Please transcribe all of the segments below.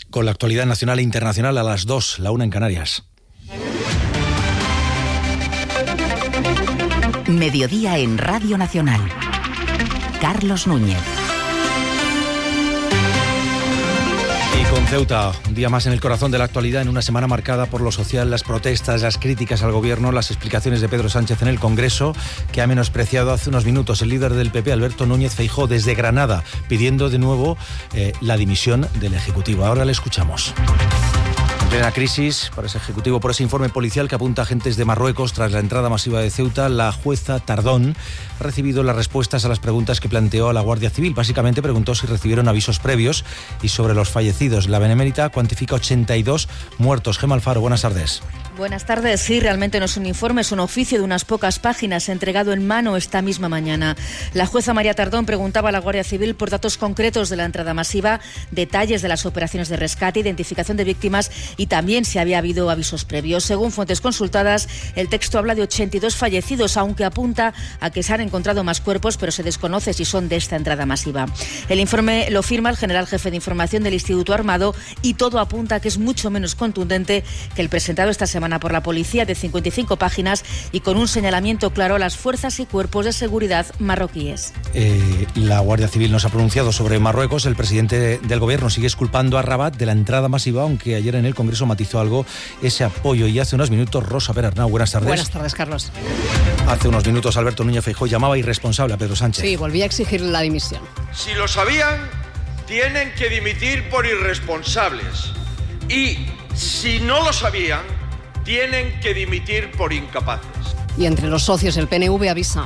Con la actualidad nacional e internacional a las 2, la 1 en Canarias. Mediodía en Radio Nacional. Carlos Núñez. Y con Ceuta, un día más en el corazón de la actualidad, en una semana marcada por lo social, las protestas, las críticas al gobierno, las explicaciones de Pedro Sánchez en el Congreso, que ha menospreciado hace unos minutos el líder del PP, Alberto Núñez Feijóo, desde Granada, pidiendo de nuevo la dimisión del Ejecutivo. Ahora le escuchamos. En plena crisis para ese Ejecutivo, por ese informe policial que apunta a agentes de Marruecos tras la entrada masiva de Ceuta, la jueza Tardón ha recibido las respuestas a las preguntas que planteó a la Guardia Civil. Básicamente preguntó si recibieron avisos previos y sobre los fallecidos. La Benemérita cuantifica 82 muertos. Gemma Alfaro, buenas tardes. Buenas tardes. Sí, realmente no es un informe, es un oficio de unas pocas páginas entregado en mano esta misma mañana. La jueza María Tardón preguntaba a la Guardia Civil por datos concretos de la entrada masiva, detalles de las operaciones de rescate, identificación de víctimas y también si había habido avisos previos. Según fuentes consultadas, el texto habla de 82 fallecidos, aunque apunta a que se han encontrado más cuerpos, pero se desconoce si son de esta entrada masiva. El informe lo firma el general jefe de información del Instituto Armado y todo apunta a que es mucho menos contundente que el presentado esta semana por la policía, de 55 páginas y con un señalamiento claro a las fuerzas y cuerpos de seguridad marroquíes. La Guardia Civil no se ha pronunciado sobre Marruecos. El presidente del gobierno sigue exculpando a Rabat de la entrada masiva, aunque ayer en el Congreso matizó algo ese apoyo. Y hace unos minutos, Rosa Perarnau, buenas tardes. Buenas tardes, Carlos. Hace unos minutos Alberto Núñez Feijóo llamaba irresponsable a Pedro Sánchez. Sí, volvía a exigir la dimisión. Si lo sabían, tienen que dimitir por irresponsables. Y si no lo sabían, tienen que dimitir por incapaces. Y entre los socios, el PNV avisa.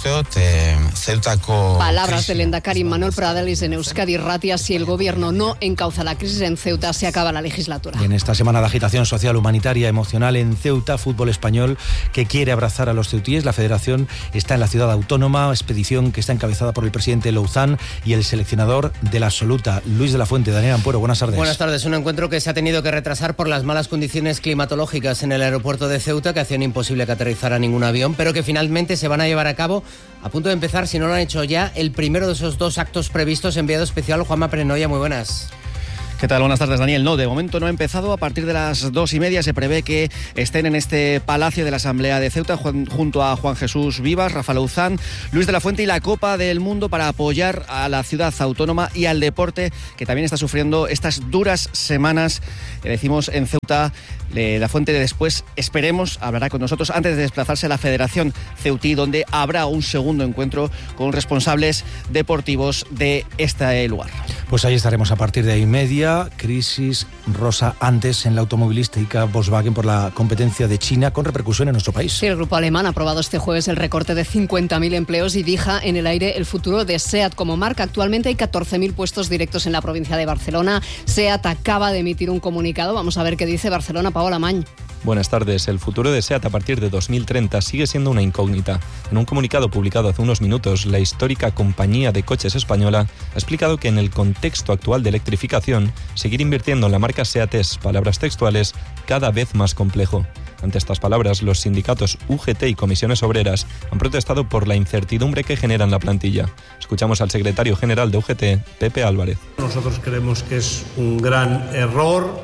Palabras del lehendakari Manuel Pradales en Euskadi Irratia: si el gobierno no encauza la crisis en Ceuta, se acaba la legislatura. Y en esta semana de agitación social, humanitaria, emocional en Ceuta, fútbol español que quiere abrazar a los ceutíes. La federación está en la ciudad autónoma, expedición que está encabezada por el presidente Louzán y el seleccionador de la absoluta, Luis de la Fuente. Daniel Ampuero, buenas tardes. Buenas tardes. Un encuentro que se ha tenido que retrasar por las malas condiciones climatológicas en el aeropuerto de Ceuta, que hacían imposible que aterrizara ningún avión, pero que finalmente se van a llevar a cabo, a punto de empezar, si no lo han hecho ya, el primero de esos dos actos previstos. Enviado especial Juanma Prenoya, muy buenas. ¿Qué tal? Buenas tardes, Daniel. No, de momento no ha empezado. A partir de las 2:30 se prevé que estén en este Palacio de la Asamblea de Ceuta junto a Juan Jesús Vivas, Rafa Louzán, Luis de la Fuente y la Copa del Mundo para apoyar a la ciudad autónoma y al deporte, que también está sufriendo estas duras semanas. Decimos en Ceuta. La Fuente después, esperemos, hablará con nosotros antes de desplazarse a la Federación Ceutí, donde habrá un segundo encuentro con responsables deportivos de este lugar. Pues ahí estaremos a partir de 1:30. Crisis, Rosa, antes en la automovilística Volkswagen por la competencia de China, con repercusión en nuestro país. Sí, el grupo alemán ha aprobado este jueves el recorte de 50.000 empleos y deja en el aire el futuro de SEAT como marca. Actualmente hay 14.000 puestos directos en la provincia de Barcelona. SEAT acaba de emitir un comunicado. Vamos a ver qué dice Barcelona. Paola Mañ. Buenas tardes. El futuro de SEAT a partir de 2030 sigue siendo una incógnita. En un comunicado publicado hace unos minutos, la histórica compañía de coches española ha explicado que en el contexto actual de electrificación, seguir invirtiendo en la marca SEAT es, palabras textuales, cada vez más complejo. Ante estas palabras, los sindicatos UGT y Comisiones Obreras han protestado por la incertidumbre que generan la plantilla. Escuchamos al secretario general de UGT, Pepe Álvarez. Nosotros creemos que es un gran error,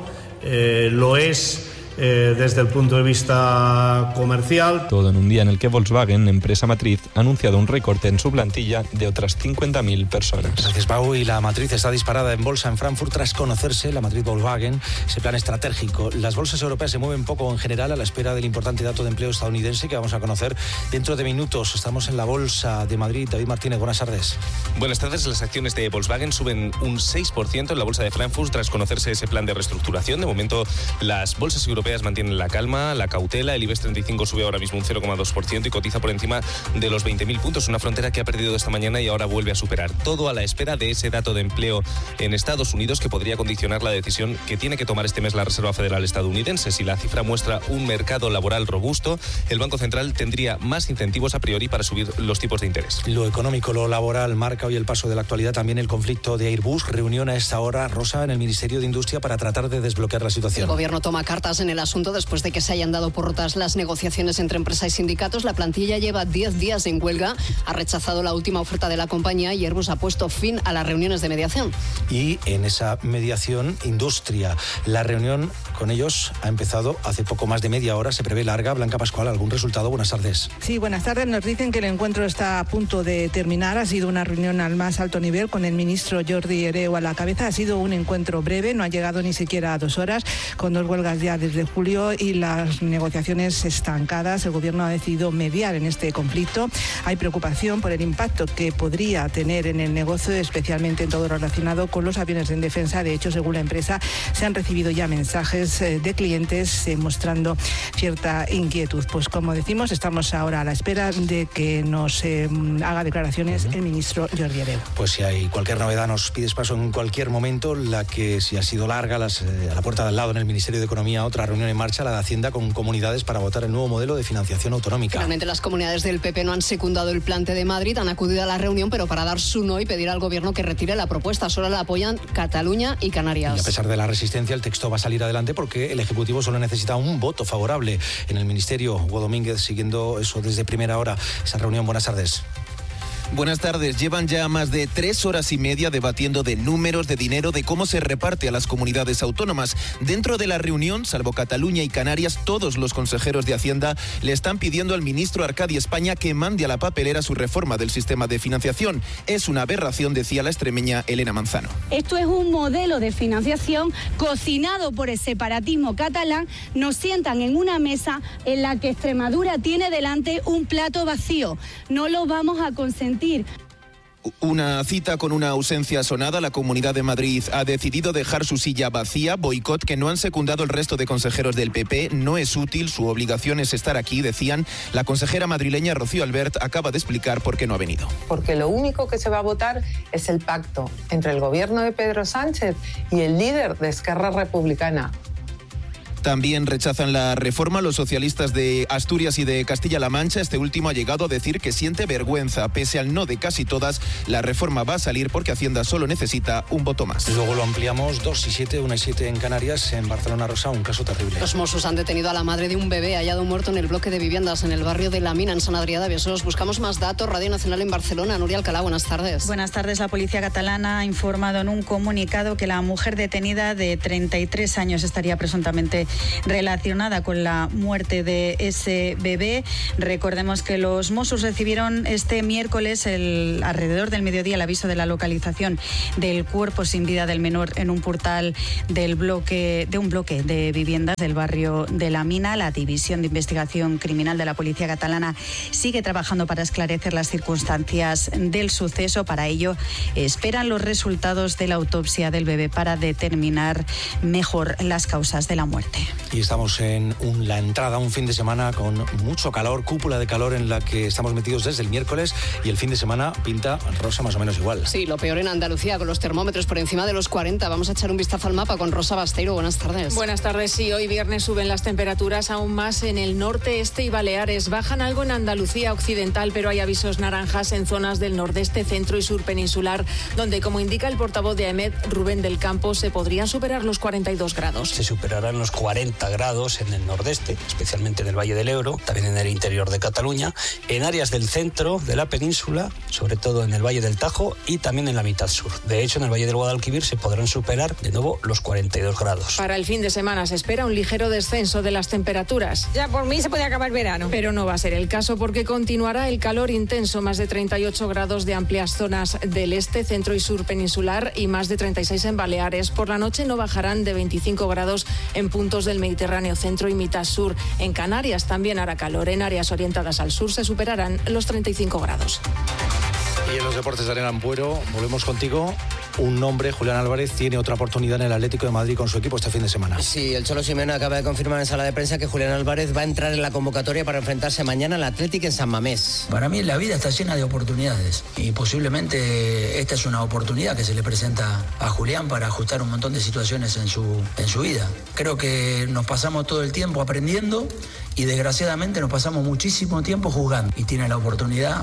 lo es desde el punto de vista comercial. Todo en un día en el que Volkswagen, empresa matriz, ha anunciado un recorte en su plantilla de otras 50.000 personas. Gracias, Pau. Y la matriz está disparada en bolsa en Frankfurt tras conocerse, la matriz Volkswagen, ese plan estratégico. Las bolsas europeas se mueven poco en general a la espera del importante dato de empleo estadounidense que vamos a conocer dentro de minutos. Estamos en la bolsa de Madrid. David Martínez, buenas tardes. Buenas tardes. Las acciones de Volkswagen suben un 6% en la bolsa de Frankfurt tras conocerse ese plan de reestructuración. De momento, las bolsas europeas mantienen la calma, la cautela. El IBEX 35 sube ahora mismo un 0,2% y cotiza por encima de los 20.000 puntos, una frontera que ha perdido esta mañana y ahora vuelve a superar. Todo a la espera de ese dato de empleo en Estados Unidos que podría condicionar la decisión que tiene que tomar este mes la Reserva Federal estadounidense. Si la cifra muestra un mercado laboral robusto, el Banco Central tendría más incentivos a priori para subir los tipos de interés. Lo económico, lo laboral, marca hoy el paso de la actualidad también el conflicto de Airbus. Reunión a esta hora, Rosa, en el Ministerio de Industria para tratar de desbloquear la situación. El gobierno toma cartas en en el asunto después de que se hayan dado por rotas las negociaciones entre empresa y sindicatos. La plantilla lleva 10 días en huelga, ha rechazado la última oferta de la compañía y Airbus ha puesto fin a las reuniones de mediación. Y en esa mediación, Industria. La reunión con ellos ha empezado hace poco más de media hora, se prevé larga. Blanca Pascual, ¿algún resultado? Buenas tardes. Sí, buenas tardes. Nos dicen que el encuentro está a punto de terminar. Ha sido una reunión al más alto nivel con el ministro Jordi Hereu a la cabeza. Ha sido un encuentro breve, no ha llegado ni siquiera a 2 horas, con 2 huelgas ya desde julio y las negociaciones estancadas. El gobierno ha decidido mediar en este conflicto. Hay preocupación por el impacto que podría tener en el negocio, especialmente en todo lo relacionado con los aviones en defensa. De hecho, según la empresa, se han recibido ya mensajes de clientes mostrando cierta inquietud. Pues como decimos, estamos ahora a la espera de que nos haga declaraciones el ministro Jordi Hereu. Pues si hay cualquier novedad, nos pides paso en cualquier momento. La que si ha sido larga, a la puerta de al lado en el Ministerio de Economía, otra reunión en marcha, la de Hacienda, con comunidades para votar el nuevo modelo de financiación autonómica. Finalmente las comunidades del PP no han secundado el Plante de Madrid, han acudido a la reunión, pero para dar su no y pedir al gobierno que retire la propuesta. Solo la apoyan Cataluña y Canarias. Y a pesar de la resistencia, el texto va a salir adelante porque el Ejecutivo solo necesita un voto favorable en el Ministerio. Hugo Domínguez, siguiendo eso desde primera hora, esa reunión. Buenas tardes. Buenas tardes. Llevan ya más de 3 horas y media debatiendo de números, de dinero, de cómo se reparte a las comunidades autónomas. Dentro de la reunión, salvo Cataluña y Canarias, todos los consejeros de Hacienda le están pidiendo al ministro Arcadi España que mande a la papelera su reforma del sistema de financiación. Es una aberración, decía la extremeña Elena Manzano. Esto es un modelo de financiación cocinado por el separatismo catalán. Nos sientan en una mesa en la que Extremadura tiene delante un plato vacío. No lo vamos a consentir. Una cita con una ausencia sonada. La Comunidad de Madrid ha decidido dejar su silla vacía, boicot que no han secundado el resto de consejeros del PP. No es útil, su obligación es estar aquí, decían. La consejera madrileña Rocío Albert acaba de explicar por qué no ha venido. Porque lo único que se va a votar es el pacto entre el gobierno de Pedro Sánchez y el líder de Esquerra Republicana. También rechazan la reforma los socialistas de Asturias y de Castilla-La Mancha. Este último ha llegado a decir que siente vergüenza. Pese al no de casi todas, la reforma va a salir porque Hacienda solo necesita un voto más. Luego lo ampliamos, 2 y 7, 1 y 7 en Canarias. En Barcelona, Rosa, un caso terrible. Los Mossos han detenido a la madre de un bebé hallado muerto en el bloque de viviendas en el barrio de La Mina, en Sant Adrià de Besòs. Buscamos más datos. Radio Nacional en Barcelona. Nuria Alcalá, buenas tardes. Buenas tardes. La policía catalana ha informado en un comunicado que la mujer detenida de 33 años estaría presuntamente relacionada con la muerte de ese bebé. Recordemos que los Mossos recibieron este miércoles, alrededor del mediodía, el aviso de la localización del cuerpo sin vida del menor en un portal de un bloque de viviendas del barrio de La Mina. La División de Investigación Criminal de la Policía Catalana sigue trabajando para esclarecer las circunstancias del suceso. Para ello, esperan los resultados de la autopsia del bebé para determinar mejor las causas de la muerte. Y estamos en la entrada a un fin de semana con mucho calor, cúpula de calor en la que estamos metidos desde el miércoles, y el fin de semana pinta, Rosa, más o menos igual. Sí, lo peor en Andalucía, con los termómetros por encima de los 40. Vamos a echar un vistazo al mapa con Rosa Basteiro. Buenas tardes. Buenas tardes. Sí, hoy viernes suben las temperaturas aún más en el norte, este y Baleares. Bajan algo en Andalucía occidental, pero hay avisos naranjas en zonas del nordeste, centro y sur peninsular, donde, como indica el portavoz de AEMET, Rubén del Campo, se podrían superar los 42 grados. Se superarán los 40 grados en el nordeste, especialmente en el Valle del Ebro, también en el interior de Cataluña, en áreas del centro de la península, sobre todo en el Valle del Tajo y también en la mitad sur. De hecho, en el Valle del Guadalquivir se podrán superar de nuevo los 42 grados. Para el fin de semana se espera un ligero descenso de las temperaturas. Ya por mí se puede acabar el verano. Pero no va a ser el caso porque continuará el calor intenso, más de 38 grados de amplias zonas del este, centro y sur peninsular y más de 36 en Baleares. Por la noche no bajarán de 25 grados en puntos del Mediterráneo centro y mitad sur. En Canarias también hará calor. En áreas orientadas al sur se superarán los 35 grados. Y en los deportes de Arena Ampuero, volvemos contigo. Un nombre, Julián Álvarez, tiene otra oportunidad en el Atlético de Madrid con su equipo este fin de semana. Sí, el Cholo Simeone acaba de confirmar en sala de prensa que Julián Álvarez va a entrar en la convocatoria para enfrentarse mañana al Atlético en San Mamés. Para mí la vida está llena de oportunidades y posiblemente esta es una oportunidad que se le presenta a Julián para ajustar un montón de situaciones en su vida. Creo que nos pasamos todo el tiempo aprendiendo y desgraciadamente nos pasamos muchísimo tiempo jugando, y tiene la oportunidad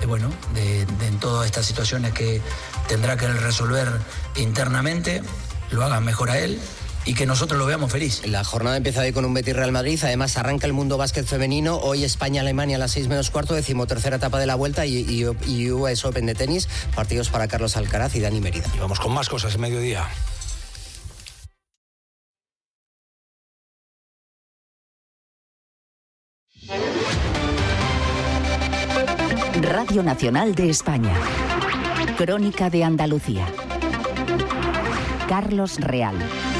de en todas estas situaciones que tendrá que resolver internamente, lo haga mejor a él y que nosotros lo veamos feliz. La jornada empieza hoy con un Betis Real Madrid, además arranca el Mundo Básquet femenino, hoy España-Alemania a las 6 menos cuarto, 13ª etapa de la Vuelta y US Open de tenis, partidos para Carlos Alcaraz y Dani Mérida. Y vamos con más cosas en mediodía. Radio Nacional de España. Crónica de Andalucía. Carlos Real.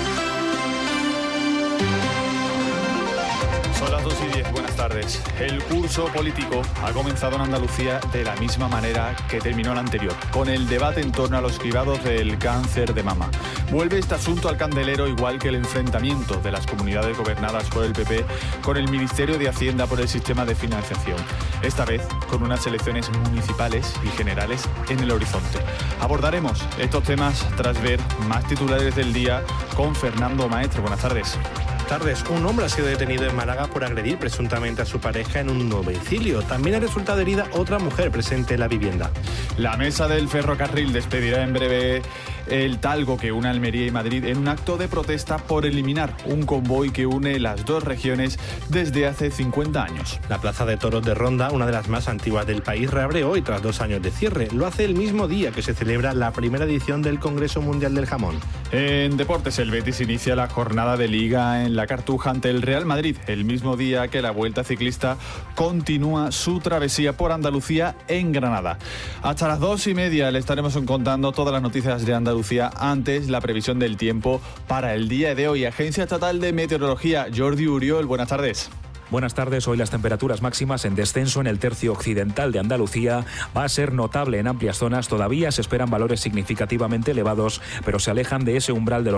Son las 2:10, buenas tardes. El curso político ha comenzado en Andalucía de la misma manera que terminó el anterior, con el debate en torno a los cribados del cáncer de mama. Vuelve este asunto al candelero, igual que el enfrentamiento de las comunidades gobernadas por el PP con el Ministerio de Hacienda por el sistema de financiación. Esta vez con unas elecciones municipales y generales en el horizonte. Abordaremos estos temas tras ver más titulares del día con Fernando Maestre. Buenas tardes. Tardes. Un hombre ha sido detenido en Málaga por agredir presuntamente a su pareja en un domicilio. También ha resultado herida otra mujer presente en la vivienda. La mesa del ferrocarril despedirá en breve el talgo que une Almería y Madrid en un acto de protesta por eliminar un convoy que une las dos regiones desde hace 50 años. La Plaza de Toros de Ronda, una de las más antiguas del país, reabre hoy tras 2 años de cierre. Lo hace el mismo día que se celebra la primera edición del Congreso Mundial del Jamón. En deportes, el Betis inicia la jornada de Liga en la Cartuja ante el Real Madrid, el mismo día que la Vuelta Ciclista continúa su travesía por Andalucía en Granada. Hasta las 2:30 le estaremos contando todas las noticias de Andalucía, antes la previsión del tiempo para el día de hoy. Agencia Estatal de Meteorología, Jordi Uriol, buenas tardes. Buenas tardes. Hoy las temperaturas máximas en descenso en el tercio occidental de Andalucía. Va a ser notable en amplias zonas. Todavía se esperan valores significativamente elevados, pero se alejan de ese umbral de los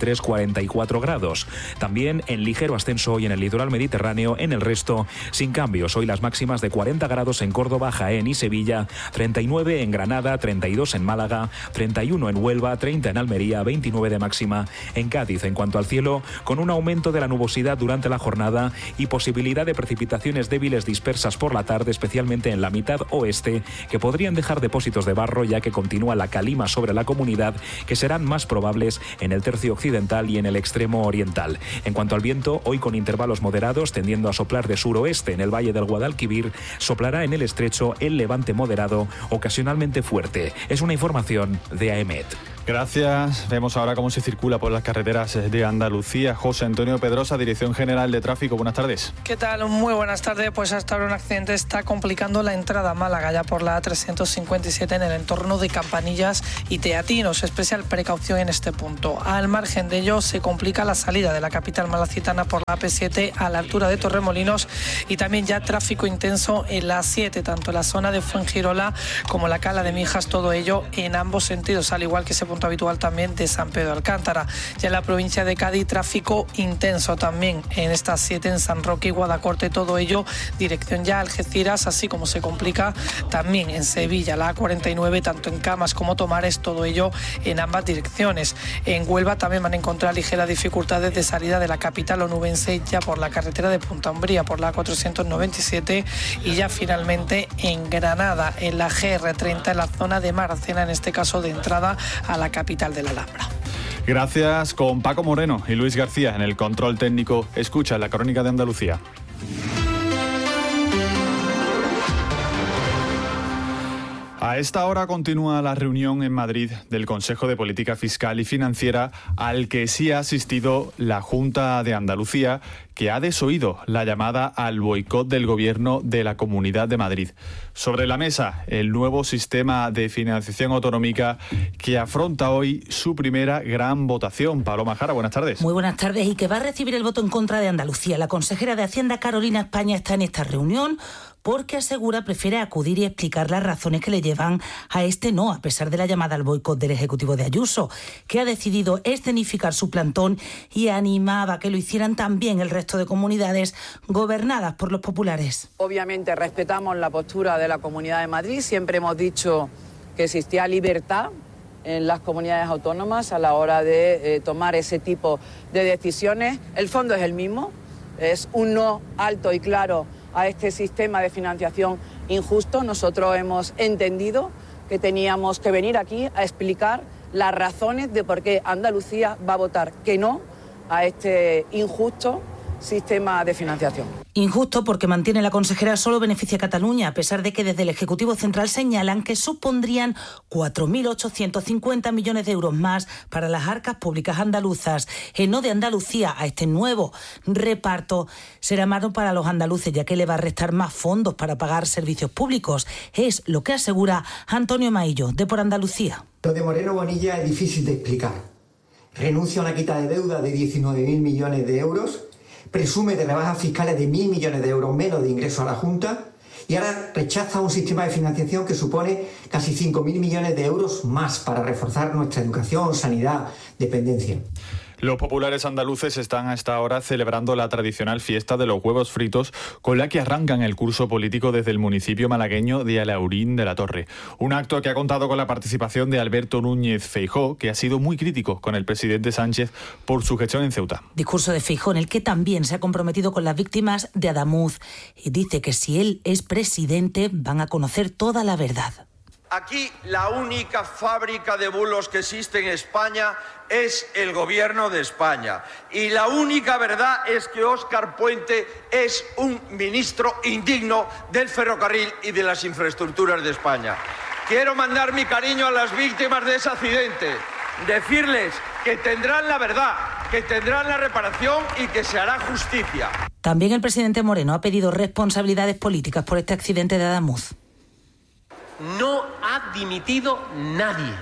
43-44 grados. También en ligero ascenso hoy en el litoral mediterráneo. En el resto, sin cambios. Hoy las máximas de 40 grados en Córdoba, Jaén y Sevilla, 39 en Granada, 32 en Málaga, 31 en Huelva, 30 en Almería, 29 de máxima en Cádiz. En cuanto al cielo, con un aumento de la nubosidad durante la jornada y posibilidad de precipitaciones débiles dispersas por la tarde, especialmente en la mitad oeste, que podrían dejar depósitos de barro, ya que continúa la calima sobre la comunidad, que serán más probables en el tercio occidental y en el extremo oriental. En cuanto al viento, hoy con intervalos moderados, tendiendo a soplar de suroeste en el valle del Guadalquivir, soplará en el estrecho el levante moderado, ocasionalmente fuerte. Es una información de AEMET. Gracias. Vemos ahora cómo se circula por las carreteras de Andalucía. José Antonio Pedrosa, Dirección General de Tráfico. Buenas tardes. ¿Qué tal? Muy buenas tardes. Pues hasta ahora un accidente está complicando la entrada a Málaga, ya por la A357 en el entorno de Campanillas y Teatinos. Especial precaución en este punto. Al margen de ello, se complica la salida de la capital malacitana por la AP7 a la altura de Torremolinos, y también ya tráfico intenso en la A7, tanto en la zona de Fuengirola como la Cala de Mijas, todo ello en ambos sentidos, al igual que ese punto habitual también de San Pedro Alcántara. Ya en la provincia de Cádiz, tráfico intenso también en esta 7 en San Roque y Guadacorte, todo ello dirección ya Algeciras, así como se complica también en Sevilla la A49, tanto en Camas como Tomares, todo ello en ambas direcciones. En Huelva también van a encontrar ligeras dificultades de salida de la capital onubense, ya por la carretera de Punta Umbría, por la A497, y ya finalmente en Granada, en la GR30, en la zona de Maracena, en este caso de entrada a la capital de la Alhambra. Gracias. Con Paco Moreno y Luis García en el control técnico. Escucha la Crónica de Andalucía. A esta hora continúa la reunión en Madrid del Consejo de Política Fiscal y Financiera, al que sí ha asistido la Junta de Andalucía, que ha desoído la llamada al boicot del Gobierno de la Comunidad de Madrid. Sobre la mesa, el nuevo sistema de financiación autonómica que afronta hoy su primera gran votación. Paloma Jara, buenas tardes. Muy buenas tardes, y que va a recibir el voto en contra de Andalucía. La consejera de Hacienda, Carolina España, está en esta reunión porque asegura prefiere acudir y explicar las razones que le llevan a este no, a pesar de la llamada al boicot del Ejecutivo de Ayuso, que ha decidido escenificar su plantón y animaba a que lo hicieran también el resto de comunidades gobernadas por los populares. Obviamente respetamos la postura de la Comunidad de Madrid. Siempre hemos dicho que existía libertad en las comunidades autónomas a la hora de tomar ese tipo de decisiones. El fondo es el mismo, es un no alto y claro a este sistema de financiación injusto. Nosotros hemos entendido que teníamos que venir aquí a explicar las razones de por qué Andalucía va a votar que no a este injusto sistema de financiación. Injusto porque, mantiene la consejera, solo beneficia a Cataluña, a pesar de que desde el Ejecutivo Central señalan que supondrían 4.850 millones de euros más para las arcas públicas andaluzas. El no de Andalucía a este nuevo reparto será malo para los andaluces, ya que le va a restar más fondos para pagar servicios públicos. Es lo que asegura Antonio Maillo, de Por Andalucía. Lo de Moreno Bonilla es difícil de explicar. Renuncia a una quita de deuda de 19.000 millones de euros, presume de rebajas fiscales de 1.000 millones de euros menos de ingresos a la Junta y ahora rechaza un sistema de financiación que supone casi 5.000 millones de euros más para reforzar nuestra educación, sanidad, dependencia. Los populares andaluces están a esta hora celebrando la tradicional fiesta de los huevos fritos, con la que arrancan el curso político desde el municipio malagueño de Alhaurín de la Torre. Un acto que ha contado con la participación de Alberto Núñez Feijóo, que ha sido muy crítico con el presidente Sánchez por su gestión en Ceuta. Discurso de Feijóo en el que también se ha comprometido con las víctimas de Adamuz y dice que si él es presidente van a conocer toda la verdad. Aquí la única fábrica de bulos que existe en España es el Gobierno de España. Y la única verdad es que Óscar Puente es un ministro indigno del ferrocarril y de las infraestructuras de España. Quiero mandar mi cariño a las víctimas de ese accidente, decirles que tendrán la verdad, que tendrán la reparación y que se hará justicia. También el presidente Moreno ha pedido responsabilidades políticas por este accidente de Adamuz. No ha dimitido nadie.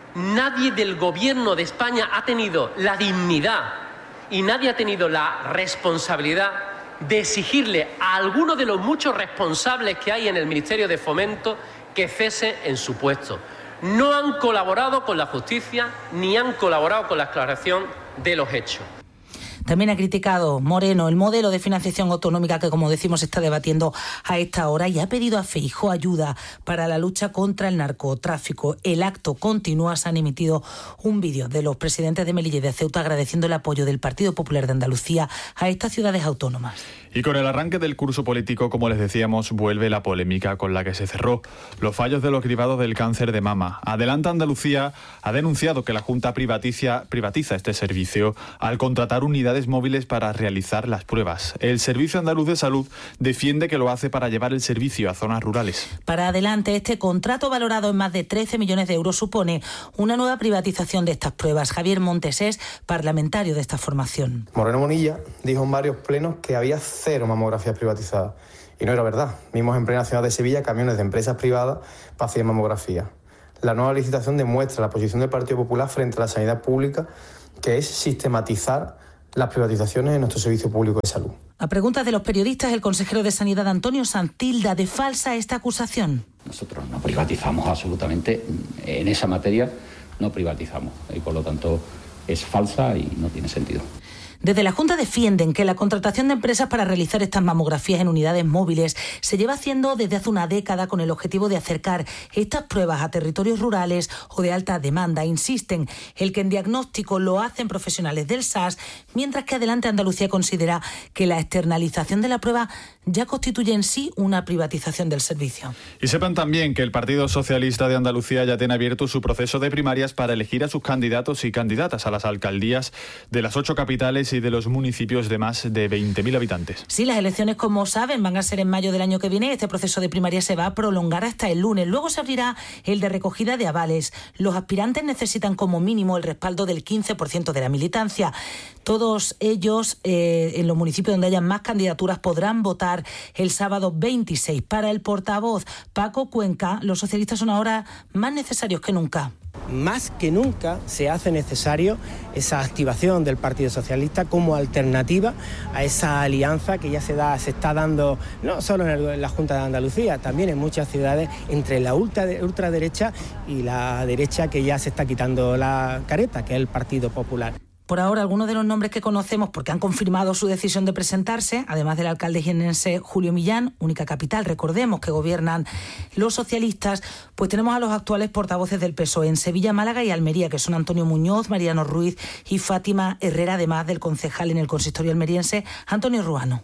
Nadie del Gobierno de España ha tenido la dignidad y nadie ha tenido la responsabilidad de exigirle a alguno de los muchos responsables que hay en el Ministerio de Fomento que cese en su puesto. No han colaborado con la justicia ni han colaborado con la aclaración de los hechos. También ha criticado Moreno el modelo de financiación autonómica que, como decimos, se está debatiendo a esta hora y ha pedido a Feijóo ayuda para la lucha contra el narcotráfico. El acto continúa. Se han emitido un vídeo de los presidentes de Melilla y de Ceuta agradeciendo el apoyo del Partido Popular de Andalucía a estas ciudades autónomas. Y con el arranque del curso político, como les decíamos, vuelve la polémica con la que se cerró. Los fallos de los cribados del cáncer de mama. Adelanta Andalucía ha denunciado que la Junta privatiza este servicio al contratar unidades móviles para realizar las pruebas. El Servicio Andaluz de Salud defiende que lo hace para llevar el servicio a zonas rurales. Para Adelante, este contrato valorado en más de 13 millones de euros supone una nueva privatización de estas pruebas. Javier Montes es parlamentario de esta formación. Moreno Bonilla dijo en varios plenos que había 0 mamografías privatizadas. Y no era verdad. Vimos en plena ciudad de Sevilla camiones de empresas privadas para hacer mamografías. La nueva licitación demuestra la posición del Partido Popular frente a la sanidad pública, que es sistematizar las privatizaciones en nuestro servicio público de salud. A preguntas de los periodistas, el consejero de Sanidad, Antonio Sanz, tilda de falsa esta acusación. Nosotros no privatizamos absolutamente, en esa materia no privatizamos y por lo tanto es falsa y no tiene sentido. Desde la Junta defienden que la contratación de empresas para realizar estas mamografías en unidades móviles se lleva haciendo desde hace una década con el objetivo de acercar estas pruebas a territorios rurales o de alta demanda. Insisten en que en diagnóstico lo hacen profesionales del SAS, mientras que Adelante Andalucía considera que la externalización de la prueba ya constituye en sí una privatización del servicio. Y sepan también que el Partido Socialista de Andalucía ya tiene abierto su proceso de primarias para elegir a sus candidatos y candidatas a las alcaldías de las 8 capitales y de los municipios de más de 20.000 habitantes. Sí, las elecciones, como saben, van a ser en mayo del año que viene. Este proceso de primaria se va a prolongar hasta el lunes. Luego se abrirá el de recogida de avales. Los aspirantes necesitan como mínimo el respaldo del 15% de la militancia. Todos ellos, en los municipios donde hayan más candidaturas, podrán votar el sábado 26. Para el portavoz Paco Cuenca, los socialistas son ahora más necesarios que nunca. Más que nunca se hace necesario esa activación del Partido Socialista como alternativa a esa alianza que ya se está dando no solo en la Junta de Andalucía, también en muchas ciudades entre la ultraderecha y la derecha que ya se está quitando la careta, que es el Partido Popular. Por ahora, algunos de los nombres que conocemos porque han confirmado su decisión de presentarse, además del alcalde jiennense Julio Millán, única capital, recordemos que gobiernan los socialistas, pues tenemos a los actuales portavoces del PSOE en Sevilla, Málaga y Almería, que son Antonio Muñoz, Mariano Ruiz y Fátima Herrera, además del concejal en el consistorio almeriense, Antonio Ruano.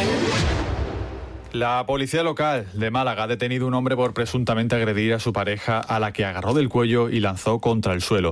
La policía local de Málaga ha detenido a un hombre por presuntamente agredir a su pareja, a la que agarró del cuello y lanzó contra el suelo.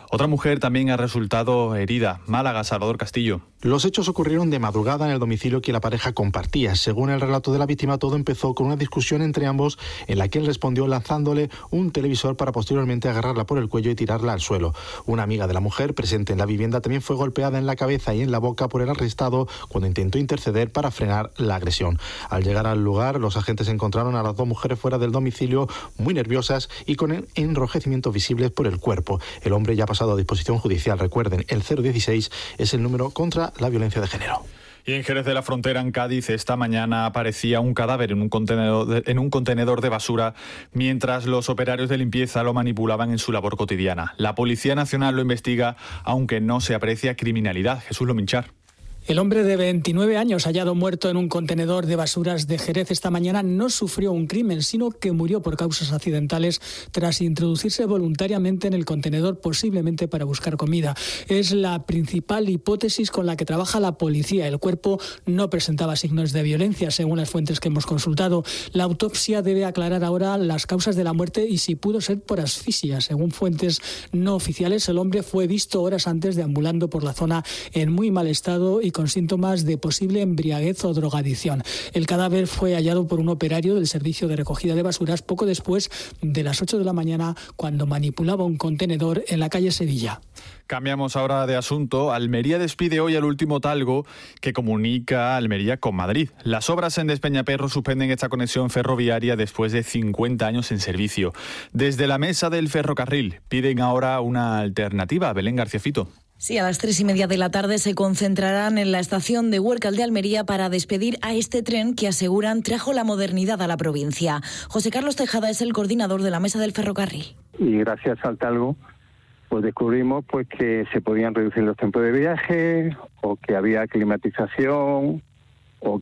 Otra mujer también ha resultado herida. Málaga, Salvador Castillo. Los hechos ocurrieron de madrugada en el domicilio que la pareja compartía. Según el relato de la víctima, todo empezó con una discusión entre ambos en la que él respondió lanzándole un televisor para posteriormente agarrarla por el cuello y tirarla al suelo. Una amiga de la mujer presente en la vivienda también fue golpeada en la cabeza y en la boca por el arrestado cuando intentó interceder para frenar la agresión. Al llegar al lugar, los agentes encontraron a las dos mujeres fuera del domicilio muy nerviosas y con enrojecimientos visibles por el cuerpo. El hombre ya ha pasado a disposición judicial. Recuerden, el 016 es el número contra la violencia de género. Y en Jerez de la Frontera, en Cádiz, esta mañana aparecía un cadáver en un contenedor de basura mientras los operarios de limpieza lo manipulaban en su labor cotidiana. La Policía Nacional lo investiga, aunque no se aprecia criminalidad. Jesús Lominchar. El hombre de 29 años, hallado muerto en un contenedor de basuras de Jerez esta mañana, no sufrió un crimen, sino que murió por causas accidentales tras introducirse voluntariamente en el contenedor, posiblemente para buscar comida. Es la principal hipótesis con la que trabaja la policía. El cuerpo no presentaba signos de violencia, según las fuentes que hemos consultado. La autopsia debe aclarar ahora las causas de la muerte y si pudo ser por asfixia. Según fuentes no oficiales, el hombre fue visto horas antes deambulando por la zona en muy mal estado y con síntomas de posible embriaguez o drogadicción. El cadáver fue hallado por un operario del servicio de recogida de basuras poco después de las 8 de la mañana, cuando manipulaba un contenedor en la calle Sevilla. Cambiamos ahora de asunto. Almería despide hoy al último talgo que comunica Almería con Madrid. Las obras en Despeñaperro suspenden esta conexión ferroviaria después de 50 años en servicio. Desde la mesa del ferrocarril piden ahora una alternativa. Belén García Fito. Sí, a las 3:30 de la tarde se concentrarán en la estación de Huércal de Almería para despedir a este tren que aseguran trajo la modernidad a la provincia. José Carlos Tejada es el coordinador de la mesa del ferrocarril. Y gracias al talgo pues descubrimos pues que se podían reducir los tiempos de viaje o que había climatización o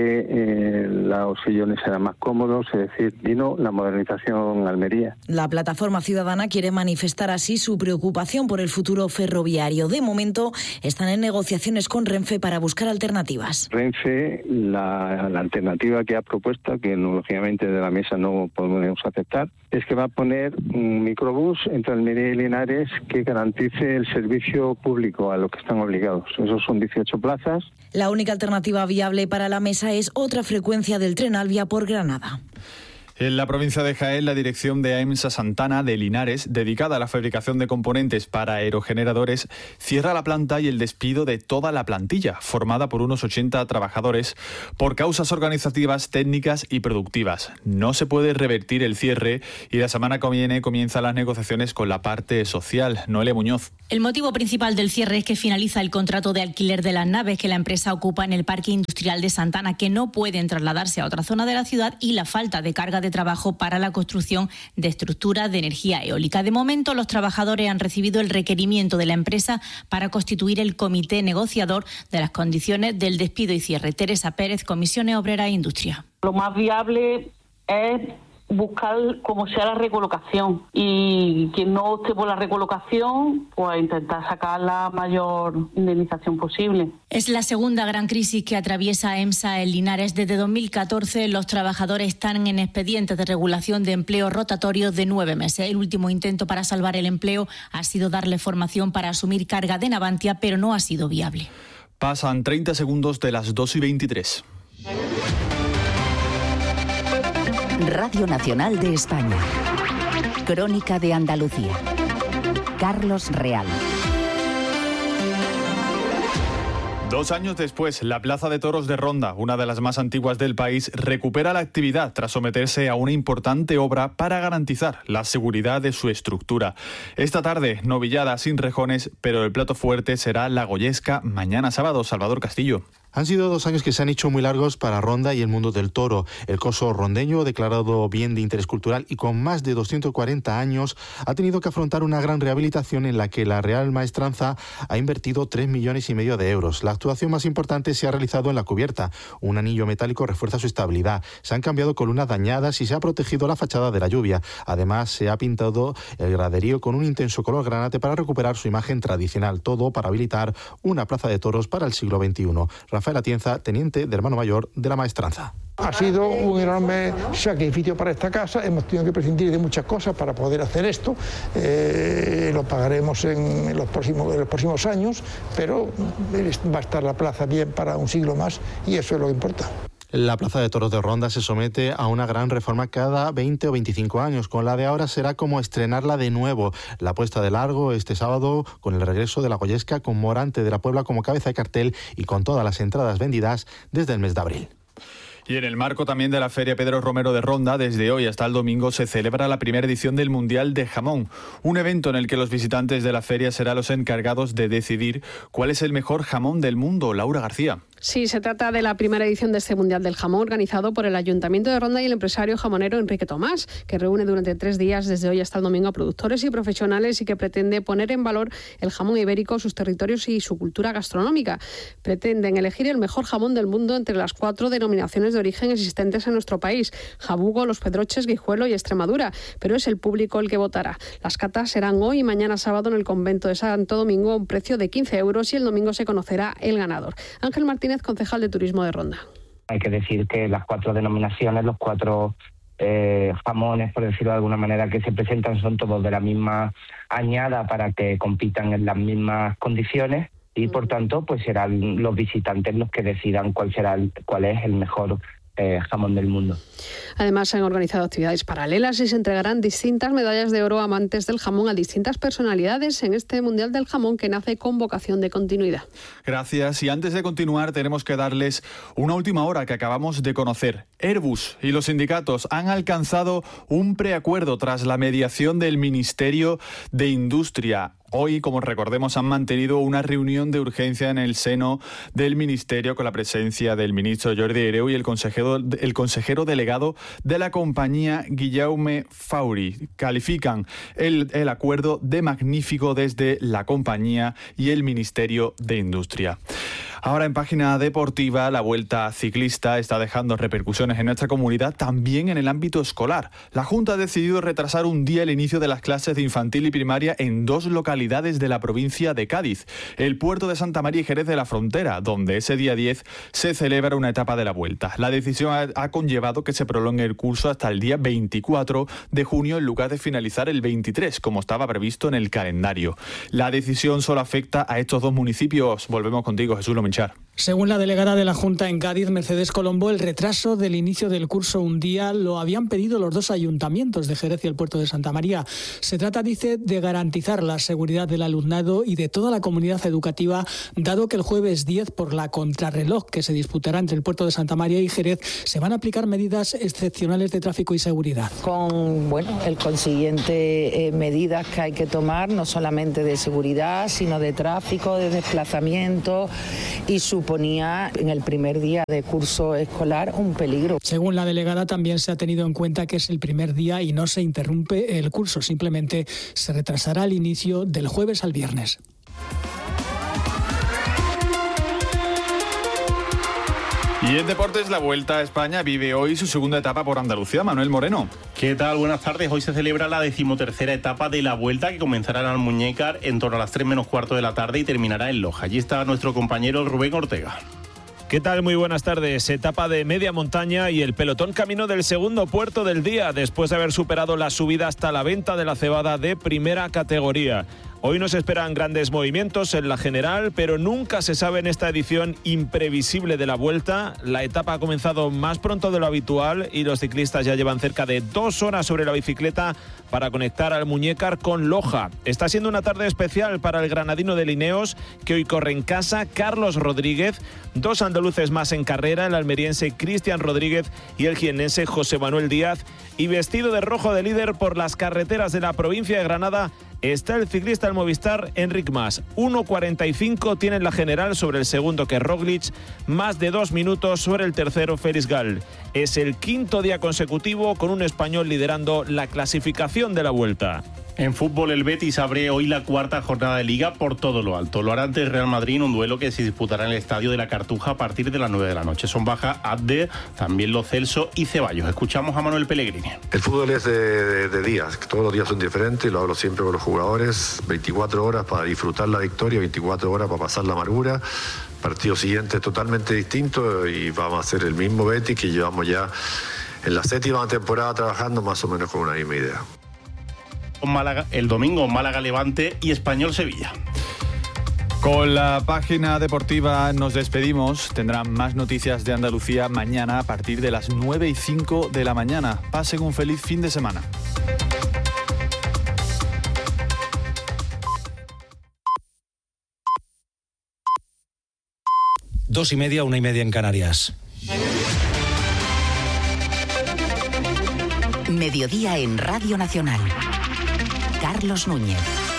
que los sillones eran más cómodos, es decir, vino la modernización en Almería. La plataforma ciudadana quiere manifestar así su preocupación por el futuro ferroviario. De momento están en negociaciones con Renfe para buscar alternativas. Renfe, la alternativa que ha propuesto, que lógicamente de la mesa no podemos aceptar, es que va a poner un microbús entre Almería y Linares que garantice el servicio público a lo que están obligados. Esos son 18 plazas. La única alternativa viable para la mesa es otra frecuencia del tren Alvia por Granada. En la provincia de Jaén, la dirección de AEMSA Santana de Linares, dedicada a la fabricación de componentes para aerogeneradores, cierra la planta y el despido de toda la plantilla, formada por unos 80 trabajadores, por causas organizativas, técnicas y productivas. No se puede revertir el cierre y la semana que viene comienzan las negociaciones con la parte social. Noelia Muñoz. El motivo principal del cierre es que finaliza el contrato de alquiler de las naves que la empresa ocupa en el Parque Industrial de Santana, que no pueden trasladarse a otra zona de la ciudad, y la falta de carga de trabajo para la construcción de estructuras de energía eólica. De momento, los trabajadores han recibido el requerimiento de la empresa para constituir el comité negociador de las condiciones del despido y cierre. Teresa Pérez, Comisiones Obreras e Industria. Lo más viable es buscar como sea la recolocación, y quien no opte por la recolocación, pues intentar sacar la mayor indemnización posible. Es la segunda gran crisis que atraviesa EMSA en Linares. Desde 2014 los trabajadores están en expedientes de regulación de empleo rotatorios de 9 meses. El último intento para salvar el empleo ha sido darle formación para asumir carga de Navantia, pero no ha sido viable. Pasan 30 segundos de las 2:23. Radio Nacional de España. Crónica de Andalucía. Carlos Real. 2 años después, la Plaza de Toros de Ronda, una de las más antiguas del país, recupera la actividad tras someterse a una importante obra para garantizar la seguridad de su estructura. Esta tarde, novillada sin rejones, pero el plato fuerte será la goyesca mañana sábado. Salvador Castillo. Han sido 2 años que se han hecho muy largos para Ronda y el mundo del toro. El coso rondeño, declarado bien de interés cultural y con más de 240 años, ha tenido que afrontar una gran rehabilitación en la que la Real Maestranza ha invertido 3,5 millones de euros. La actuación más importante se ha realizado en la cubierta. Un anillo metálico refuerza su estabilidad. Se han cambiado columnas dañadas y se ha protegido la fachada de la lluvia. Además, se ha pintado el graderío con un intenso color granate para recuperar su imagen tradicional. Todo para habilitar una plaza de toros para el siglo XXI. Rafael Atienza, teniente de hermano mayor de la Maestranza. Ha sido un enorme sacrificio para esta casa, hemos tenido que prescindir de muchas cosas para poder hacer esto, lo pagaremos en los próximos años, pero va a estar la plaza bien para un siglo más y eso es lo que importa. La Plaza de Toros de Ronda se somete a una gran reforma cada 20 o 25 años. Con la de ahora será como estrenarla de nuevo. La puesta de largo este sábado con el regreso de la Goyesca con Morante de la Puebla como cabeza de cartel y con todas las entradas vendidas desde el mes de abril. Y en el marco también de la Feria Pedro Romero de Ronda, desde hoy hasta el domingo se celebra la primera edición del Mundial de Jamón, un evento en el que los visitantes de la feria serán los encargados de decidir cuál es el mejor jamón del mundo. Laura García. Sí, se trata de la primera edición de este Mundial del Jamón organizado por el Ayuntamiento de Ronda y el empresario jamonero Enrique Tomás, que reúne durante 3 días desde hoy hasta el domingo a productores y profesionales y que pretende poner en valor el jamón ibérico, sus territorios y su cultura gastronómica. Pretenden elegir el mejor jamón del mundo entre las 4 denominaciones de origen existentes en nuestro país: Jabugo, Los Pedroches, Guijuelo y Extremadura, pero es el público el que votará. Las catas serán hoy y mañana sábado en el convento de Santo Domingo a un precio de 15 euros y el domingo se conocerá el ganador. Ángel Martínez, concejal de Turismo de Ronda. Hay que decir que las 4 denominaciones, los 4 jamones, por decirlo de alguna manera, que se presentan son todos de la misma añada para que compitan en las mismas condiciones y por tanto pues serán los visitantes los que decidan cuál es el mejor jamón del mundo. Además, se han organizado actividades paralelas y se entregarán distintas medallas de oro a amantes del jamón a distintas personalidades en este Mundial del Jamón que nace con vocación de continuidad. Gracias. Y antes de continuar, tenemos que darles una última hora que acabamos de conocer. Airbus y los sindicatos han alcanzado un preacuerdo tras la mediación del Ministerio de Industria. Hoy, como recordemos, han mantenido una reunión de urgencia en el seno del Ministerio con la presencia del ministro Jordi Hereu y el consejero delegado de la compañía, Guillaume Fauri. Califican el acuerdo de magnífico desde la compañía y el Ministerio de Industria. Ahora en página deportiva, la Vuelta Ciclista está dejando repercusiones en nuestra comunidad, también en el ámbito escolar. La Junta ha decidido retrasar un día el inicio de las clases de infantil y primaria en 2 localidades de la provincia de Cádiz. El puerto de Santa María y Jerez de la Frontera, donde ese día 10 se celebra una etapa de la Vuelta. La decisión ha conllevado que se prolongue el curso hasta el día 24 de junio en lugar de finalizar el 23, como estaba previsto en el calendario. La decisión solo afecta a estos 2 municipios. Volvemos contigo, Jesús Lomenchar. Según la delegada de la Junta en Cádiz, Mercedes Colombo, el retraso del inicio del curso un día lo habían pedido los 2 ayuntamientos de Jerez y el puerto de Santa María. Se trata, dice, de garantizar la seguridad del alumnado y de toda la comunidad educativa, dado que el jueves 10, por la contrarreloj que se disputará entre el puerto de Santa María y Jerez, se van a aplicar medidas excepcionales de tráfico y seguridad. Con el consiguiente medidas que hay que tomar, no solamente de seguridad, sino de tráfico, de desplazamiento, y suponía en el primer día de curso escolar un peligro. Según la delegada, también se ha tenido en cuenta que es el primer día y no se interrumpe el curso, simplemente se retrasará el inicio del jueves al viernes. Y en deportes, la Vuelta a España vive hoy su segunda etapa por Andalucía. Manuel Moreno. ¿Qué tal? Buenas tardes. Hoy se celebra la 13ª etapa de la Vuelta, que comenzará en Almuñécar en torno a las 3 menos cuarto de la tarde y terminará en Loja. Allí está nuestro compañero Rubén Ortega. ¿Qué tal? Muy buenas tardes. Etapa de media montaña y el pelotón camino del segundo puerto del día, después de haber superado la subida hasta la venta de la cebada de primera categoría. Hoy nos esperan grandes movimientos en la general, pero nunca se sabe en esta edición imprevisible de la Vuelta. La etapa ha comenzado más pronto de lo habitual y los ciclistas ya llevan cerca de 2 horas sobre la bicicleta para conectar al Muñécar con Loja. Está siendo una tarde especial para el granadino de Lineos, que hoy corre en casa Carlos Rodríguez, 2 andaluces más en carrera, el almeriense Cristian Rodríguez y el jiennense José Manuel Díaz. Y vestido de rojo de líder por las carreteras de la provincia de Granada está el ciclista del Movistar Enric Mas. 1.45 tiene la general sobre el segundo, que es Roglic, más de 2 minutos sobre el tercero, Félix Gal. Es el 5º día consecutivo con un español liderando la clasificación de la Vuelta. En fútbol, el Betis abre hoy la cuarta jornada de Liga por todo lo alto. Lo hará ante el Real Madrid en un duelo que se disputará en el Estadio de la Cartuja a partir de las 9 de la noche. Son baja Abde, también Lo Celso y Ceballos. Escuchamos a Manuel Pellegrini. El fútbol es de días, todos los días son diferentes, lo hablo siempre con los jugadores. 24 horas para disfrutar la victoria, 24 horas para pasar la amargura. Partido siguiente totalmente distinto y vamos a hacer el mismo Betis que llevamos ya en la 7ª temporada trabajando más o menos con una misma idea. Málaga, el domingo Málaga Levante y Español Sevilla. Con la página deportiva nos despedimos. Tendrán más noticias de Andalucía mañana a partir de las 9:05 de la mañana. Pasen un feliz fin de semana. Dos y media, 1:30 en Canarias. Mediodía en Radio Nacional. Carlos Núñez.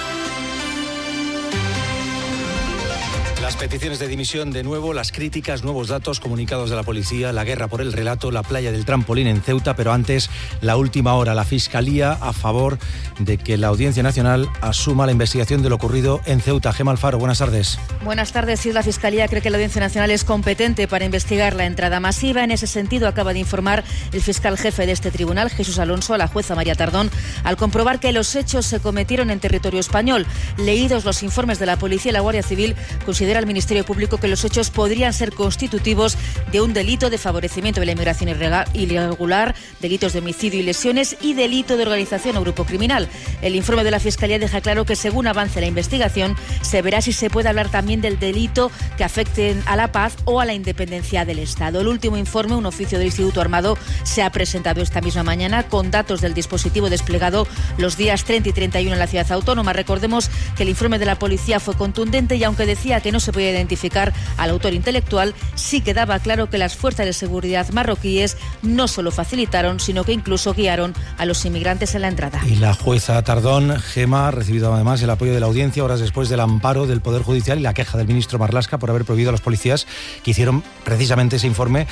Las peticiones de dimisión de nuevo, las críticas, nuevos datos, comunicados de la policía, la guerra por el relato, la playa del trampolín en Ceuta, pero antes, la última hora, la Fiscalía a favor de que la Audiencia Nacional asuma la investigación de lo ocurrido en Ceuta. Gemma Alfaro, buenas tardes. Buenas tardes. Sí, la Fiscalía cree que la Audiencia Nacional es competente para investigar la entrada masiva. En ese sentido, acaba de informar el fiscal jefe de este tribunal, Jesús Alonso, a la jueza María Tardón, al comprobar que los hechos se cometieron en territorio español. Leídos los informes de la Policía y la Guardia Civil, considera el Ministerio Público que los hechos podrían ser constitutivos de un delito de favorecimiento de la inmigración irregular, delitos de homicidio y lesiones y delito de organización o grupo criminal. El informe de la Fiscalía deja claro que según avance la investigación se verá si se puede hablar también del delito que afecten a la paz o a la independencia del Estado. El último informe, un oficio del Instituto Armado, se ha presentado esta misma mañana con datos del dispositivo desplegado los días 30 y 31 en la ciudad autónoma. Recordemos que el informe de la policía fue contundente y aunque decía que no se podía identificar al autor intelectual, sí quedaba claro que las fuerzas de seguridad marroquíes no solo facilitaron, sino que incluso guiaron a los inmigrantes en la entrada. Y la jueza Tardón, Gema, ha recibido además el apoyo de la audiencia horas después del amparo del Poder Judicial y la queja del ministro Marlaska por haber prohibido a los policías que hicieron precisamente ese informe,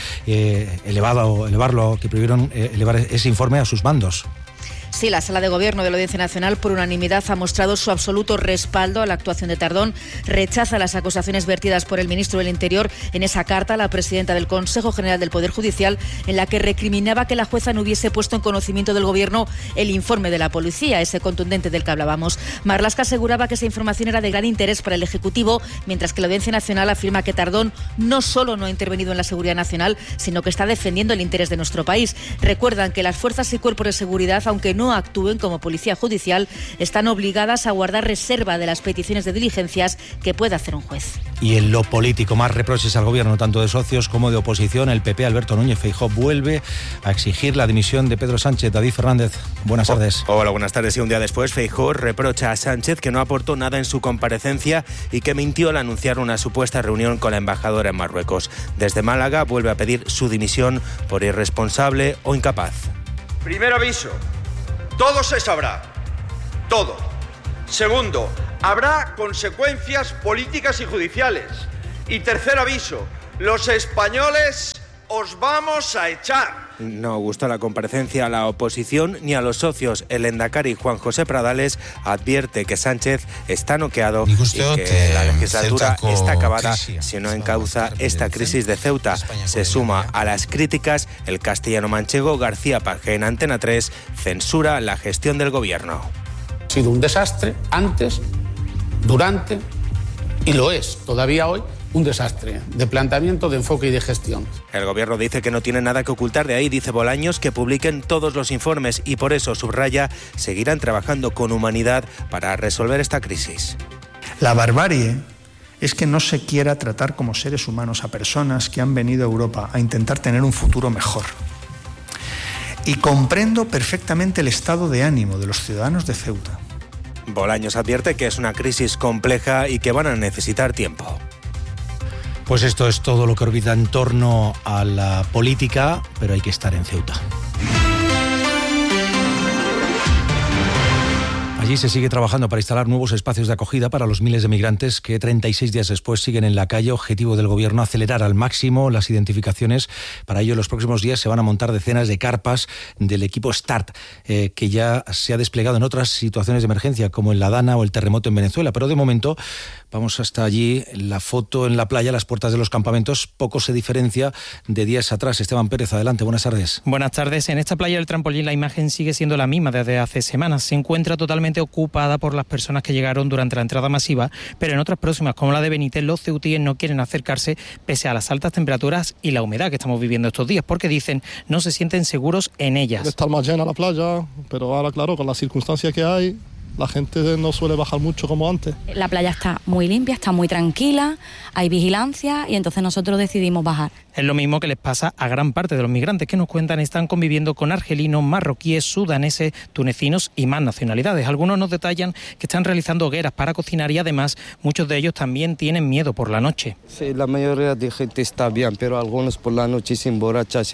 que prohibieron elevar ese informe a sus mandos. Sí, la Sala de Gobierno de la Audiencia Nacional, por unanimidad, ha mostrado su absoluto respaldo a la actuación de Tardón. Rechaza las acusaciones vertidas por el ministro del Interior en esa carta a la presidenta del Consejo General del Poder Judicial, en la que recriminaba que la jueza no hubiese puesto en conocimiento del Gobierno el informe de la policía, ese contundente del que hablábamos. Marlaska aseguraba que esa información era de gran interés para el Ejecutivo, mientras que la Audiencia Nacional afirma que Tardón no solo no ha intervenido en la seguridad nacional, sino que está defendiendo el interés de nuestro país. Recuerdan que las fuerzas y cuerpos de seguridad, aunque no actúen como policía judicial, están obligadas a guardar reserva de las peticiones de diligencias que pueda hacer un juez. Y en lo político, más reproches al gobierno, tanto de socios como de oposición. El PP, Alberto Núñez Feijóo, vuelve a exigir la dimisión de Pedro Sánchez. David Fernández, buenas tardes. Hola, buenas tardes. Y un día después, Feijóo reprocha a Sánchez que no aportó nada en su comparecencia y que mintió al anunciar una supuesta reunión con la embajadora en Marruecos. Desde Málaga vuelve a pedir su dimisión por irresponsable o incapaz. Primer aviso. Todo se sabrá, todo. Segundo, habrá consecuencias políticas y judiciales. Y tercer aviso, los españoles os vamos a echar. No gustó la comparecencia a la oposición ni a los socios. El lehendakari Juan José Pradales advierte que Sánchez está noqueado y que la legislatura está acabada si no encauza esta crisis de Ceuta. Se suma a las críticas el castellano manchego García Paje en Antena 3, censura la gestión del gobierno. Ha sido un desastre antes, durante y lo es todavía hoy. Un desastre de planteamiento, de enfoque y de gestión. El gobierno dice que no tiene nada que ocultar, de ahí dice Bolaños que publiquen todos los informes y por eso subraya seguirán trabajando con humanidad para resolver esta crisis. La barbarie es que no se quiera tratar como seres humanos a personas que han venido a Europa a intentar tener un futuro mejor. Y comprendo perfectamente el estado de ánimo de los ciudadanos de Ceuta. Bolaños advierte que es una crisis compleja y que van a necesitar tiempo. Pues esto es todo lo que orbita en torno a la política, pero hay que estar en Ceuta. Allí se sigue trabajando para instalar nuevos espacios de acogida para los miles de migrantes que 36 días después siguen en la calle. Objetivo del Gobierno, acelerar al máximo las identificaciones. Para ello, en los próximos días se van a montar decenas de carpas del equipo START, que ya se ha desplegado en otras situaciones de emergencia, como en la Dana o el terremoto en Venezuela. Pero de momento, vamos hasta allí. La foto en la playa, las puertas de los campamentos, poco se diferencia de días atrás. Esteban Pérez, adelante, buenas tardes. Buenas tardes. En esta playa del Trampolín la imagen sigue siendo la misma desde hace semanas. Se encuentra totalmente ocupada por las personas que llegaron durante la entrada masiva, pero en otras próximas, como la de Benítez, los ceutíes no quieren acercarse pese a las altas temperaturas y la humedad que estamos viviendo estos días, porque dicen no se sienten seguros en ellas. Está más llena la playa, pero ahora claro, con las circunstancias que hay, la gente no suele bajar mucho como antes. La playa está muy limpia, está muy tranquila, hay vigilancia y entonces nosotros decidimos bajar. Es lo mismo que les pasa a gran parte de los migrantes que nos cuentan están conviviendo con argelinos, marroquíes, sudaneses, tunecinos y más nacionalidades. Algunos nos detallan que están realizando hogueras para cocinar y además muchos de ellos también tienen miedo por la noche. Sí, la mayoría de gente está bien, pero algunos por la noche se emborrachan,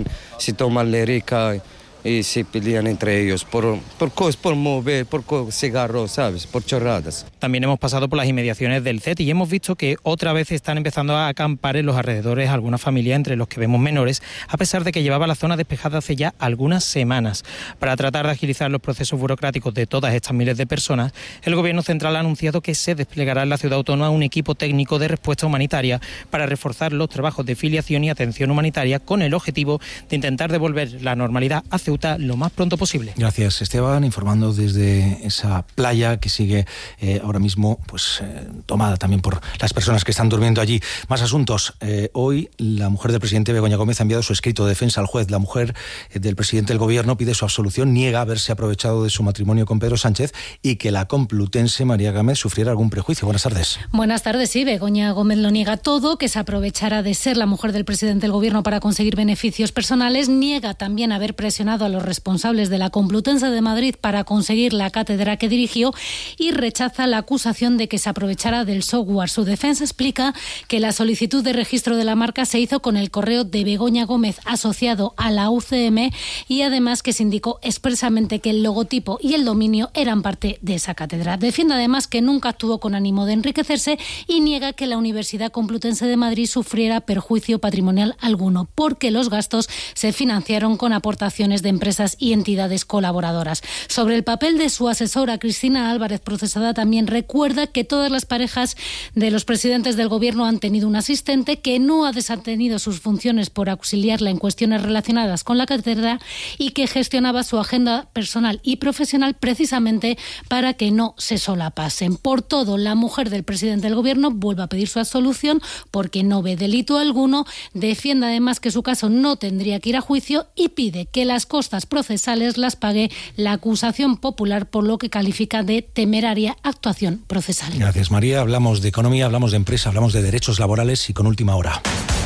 se toman lérica y se pelean entre ellos por cosas, por mover, por cigarros, ¿sabes? Por chorradas. También hemos pasado por las inmediaciones del CET y hemos visto que otra vez están empezando a acampar en los alrededores algunas familias, entre los que vemos menores, a pesar de que llevaba la zona despejada hace ya algunas semanas. Para tratar de agilizar los procesos burocráticos de todas estas miles de personas, el Gobierno central ha anunciado que se desplegará en la ciudad autónoma un equipo técnico de respuesta humanitaria para reforzar los trabajos de filiación y atención humanitaria con el objetivo de intentar devolver la normalidad a Ceuta lo más pronto posible. Gracias, Esteban, informando desde esa playa que sigue ahora mismo tomada también por las personas que están durmiendo allí. Más asuntos. Hoy la mujer del presidente, Begoña Gómez, ha enviado su escrito de defensa al juez. La mujer del presidente del Gobierno pide su absolución, niega haberse aprovechado de su matrimonio con Pedro Sánchez y que la complutense María Gámez sufriera algún prejuicio. Buenas tardes. Buenas tardes, sí. Begoña Gómez lo niega todo, que se aprovechara de ser la mujer del presidente del Gobierno para conseguir beneficios personales. Niega también haber presionado a los responsables de la Complutense de Madrid para conseguir la cátedra que dirigió y rechaza la acusación de que se aprovechara del software. Su defensa explica que la solicitud de registro de la marca se hizo con el correo de Begoña Gómez asociado a la UCM y además que se indicó expresamente que el logotipo y el dominio eran parte de esa cátedra. Defiende además que nunca actuó con ánimo de enriquecerse y niega que la Universidad Complutense de Madrid sufriera perjuicio patrimonial alguno, porque los gastos se financiaron con aportaciones de empresas y entidades colaboradoras. Sobre el papel de su asesora, Cristina Álvarez, procesada, también recuerda que todas las parejas de los presidentes del Gobierno han tenido un asistente que no ha desatendido sus funciones por auxiliarla en cuestiones relacionadas con la cátedra y que gestionaba su agenda personal y profesional precisamente para que no se solapasen. Por todo, la mujer del presidente del Gobierno vuelve a pedir su absolución porque no ve delito alguno, defiende además que su caso no tendría que ir a juicio y pide que las costas procesales las pague la acusación popular por lo que califica de temeraria actuación procesal. Gracias, María. Hablamos de economía, hablamos de empresa, hablamos de derechos laborales y con última hora.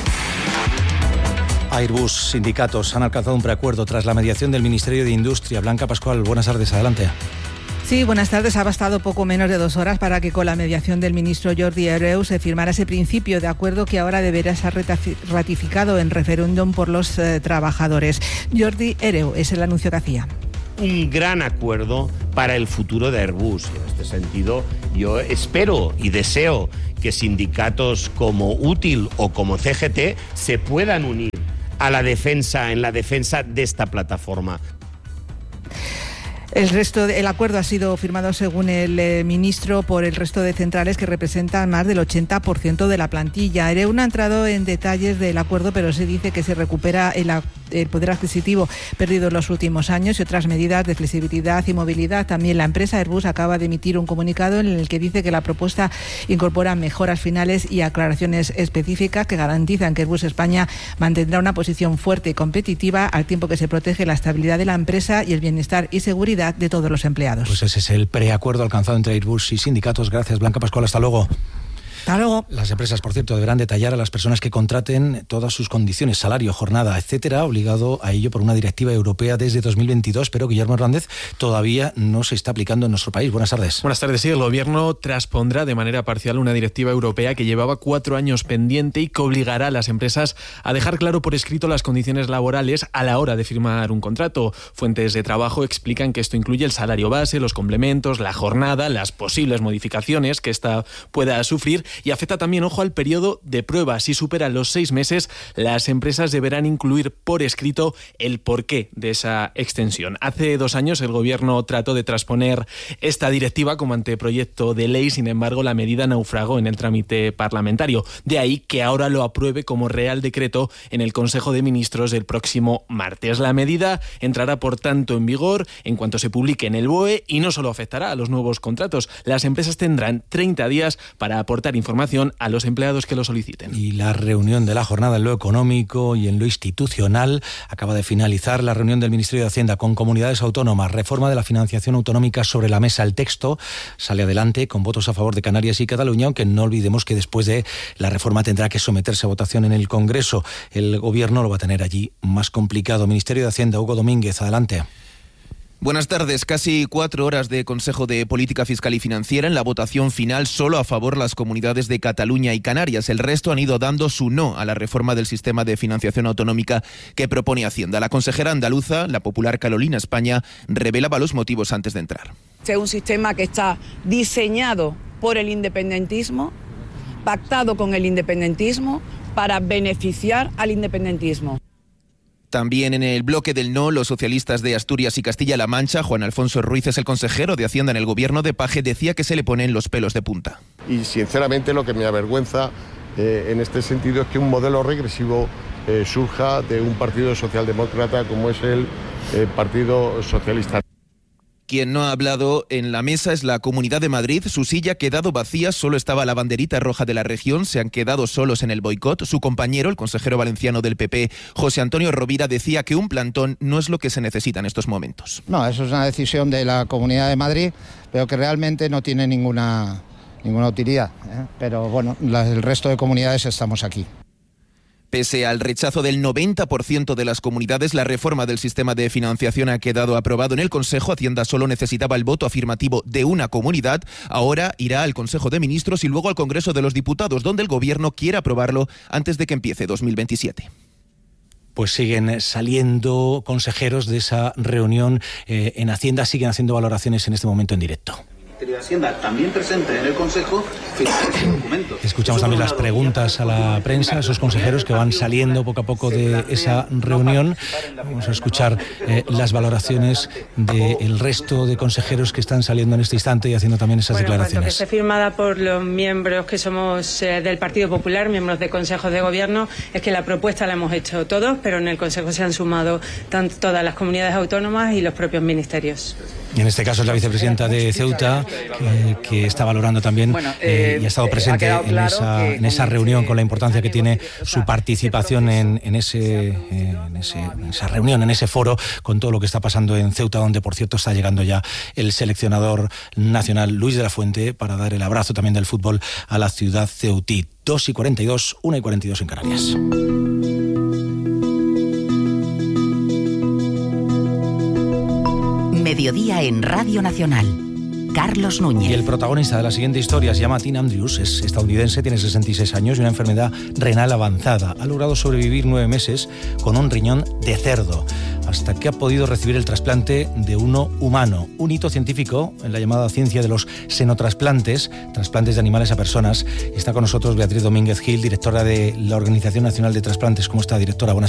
Airbus, sindicatos han alcanzado un preacuerdo tras la mediación del Ministerio de Industria. Blanca Pascual, buenas tardes, adelante. Sí, buenas tardes. Ha bastado poco menos de 2 horas para que con la mediación del ministro Jordi Hereu se firmara ese principio de acuerdo que ahora deberá ser ratificado en referéndum por los trabajadores. Jordi Hereu es el anuncio que hacía. Un gran acuerdo para el futuro de Airbus. En este sentido, yo espero y deseo que sindicatos como Útil o como CGT se puedan unir a la defensa, en la defensa de esta plataforma. El acuerdo ha sido firmado, según el ministro, por el resto de centrales que representan más del 80% de la plantilla. Hereu no ha entrado en detalles del acuerdo, pero se dice que se recupera el poder adquisitivo perdido en los últimos años y otras medidas de flexibilidad y movilidad. También la empresa Airbus acaba de emitir un comunicado en el que dice que la propuesta incorpora mejoras finales y aclaraciones específicas que garantizan que Airbus España mantendrá una posición fuerte y competitiva al tiempo que se protege la estabilidad de la empresa y el bienestar y seguridad de todos los empleados. Pues ese es el preacuerdo alcanzado entre Airbus y sindicatos. Gracias, Blanca Pascual. Hasta luego. Hasta luego. Las empresas, por cierto, deberán detallar a las personas que contraten todas sus condiciones, salario, jornada, etcétera, obligado a ello por una directiva europea desde 2022, pero Guillermo Hernández todavía no se está aplicando en nuestro país. Buenas tardes. Buenas tardes. Sí, el Gobierno transpondrá de manera parcial una directiva europea que llevaba 4 años pendiente y que obligará a las empresas a dejar claro por escrito las condiciones laborales a la hora de firmar un contrato. Fuentes de trabajo explican que esto incluye el salario base, los complementos, la jornada, las posibles modificaciones que ésta pueda sufrir y afecta también, ojo, al periodo de prueba. Si supera los 6 meses, las empresas deberán incluir por escrito el porqué de esa extensión. Hace 2 años el Gobierno trató de transponer esta directiva como anteproyecto de ley, sin embargo la medida naufragó en el trámite parlamentario. De ahí que ahora lo apruebe como Real Decreto en el Consejo de Ministros del próximo martes. La medida entrará, por tanto, en vigor en cuanto se publique en el BOE y no solo afectará a los nuevos contratos. Las empresas tendrán 30 días para aportar información a los empleados que lo soliciten. Y la reunión de la jornada en lo económico y en lo institucional acaba de finalizar la reunión del Ministerio de Hacienda con comunidades autónomas. Reforma de la financiación autonómica sobre la mesa. El texto sale adelante con votos a favor de Canarias y Cataluña, aunque no olvidemos que después de la reforma tendrá que someterse a votación en el Congreso. El Gobierno lo va a tener allí más complicado. Ministerio de Hacienda, Hugo Domínguez, adelante. Buenas tardes. Casi 4 horas de Consejo de Política Fiscal y Financiera. En la votación final, solo a favor las comunidades de Cataluña y Canarias. El resto han ido dando su no a la reforma del sistema de financiación autonómica que propone Hacienda. La consejera andaluza, la popular Carolina España, revelaba los motivos antes de entrar. Este es un sistema que está diseñado por el independentismo, pactado con el independentismo, para beneficiar al independentismo. También en el bloque del no, los socialistas de Asturias y Castilla-La Mancha. Juan Alfonso Ruiz es el consejero de Hacienda en el Gobierno de Paje. Decía que se le ponen los pelos de punta. Y sinceramente lo que me avergüenza en este sentido es que un modelo regresivo surja de un partido socialdemócrata como es el Partido Socialista. Quien no ha hablado en la mesa es la Comunidad de Madrid. Su silla ha quedado vacía, solo estaba la banderita roja de la región, se han quedado solos en el boicot. Su compañero, el consejero valenciano del PP, José Antonio Rovira, decía que un plantón no es lo que se necesita en estos momentos. No, eso es una decisión de la Comunidad de Madrid, pero que realmente no tiene ninguna utilidad, ¿eh? Pero bueno, el resto de comunidades estamos aquí. Pese al rechazo del 90% de las comunidades, la reforma del sistema de financiación ha quedado aprobado en el Consejo. Hacienda solo necesitaba el voto afirmativo de una comunidad. Ahora irá al Consejo de Ministros y luego al Congreso de los Diputados, donde el Gobierno quiere aprobarlo antes de que empiece 2027. Pues siguen saliendo consejeros de esa reunión en Hacienda, siguen haciendo valoraciones en este momento en directo. De Hacienda también presente en el Consejo documentos. Escuchamos también las preguntas a la prensa, esos consejeros que van saliendo poco a poco de esa reunión. Vamos a escuchar las valoraciones del resto de consejeros que están saliendo en este instante y haciendo también esas declaraciones. Lo que está firmada por los miembros que somos del Partido Popular, miembros de consejos de gobierno, es que la propuesta la hemos hecho todos, pero en el Consejo se han sumado todas las comunidades autónomas y los propios ministerios. Y en este caso es la vicepresidenta de Ceuta, que está valorando también y ha estado presente en esa reunión, con la importancia que tiene su participación en esa reunión, en ese foro, con todo lo que está pasando en Ceuta, donde por cierto está llegando ya el seleccionador nacional Luis de la Fuente para dar el abrazo también del fútbol a la ciudad ceutí. 2:42, 1:42 en Canarias. Mediodía en Radio Nacional. Carlos Núñez. Y el protagonista de la siguiente historia se llama Tim Andrews, es estadounidense, tiene 66 años y una enfermedad renal avanzada. Ha logrado sobrevivir 9 meses con un riñón de cerdo, hasta que ha podido recibir el trasplante de uno humano. Un hito científico en la llamada ciencia de los xenotrasplantes, trasplantes de animales a personas. Está con nosotros Beatriz Domínguez Gil, directora de la Organización Nacional de Trasplantes. ¿Cómo está, directora? Buenas